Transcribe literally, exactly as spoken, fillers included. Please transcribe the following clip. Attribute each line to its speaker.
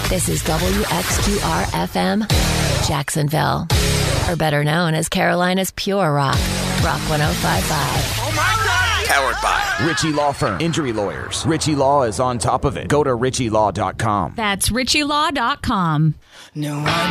Speaker 1: This is W X Q R F M, Jacksonville. Or better known as Carolina's Pure Rock, Rock one oh five point five.
Speaker 2: Oh my God!
Speaker 3: Powered by
Speaker 4: Ritchie Law Firm. Injury lawyers. Ritchie Law is on top of it. Go to ritchie law dot com.
Speaker 5: That's ritchie law dot com.
Speaker 2: No, I